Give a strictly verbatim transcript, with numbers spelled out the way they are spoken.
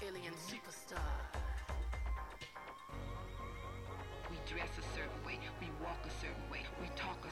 alien superstar. We dress a certain way, we walk a certain way, we talk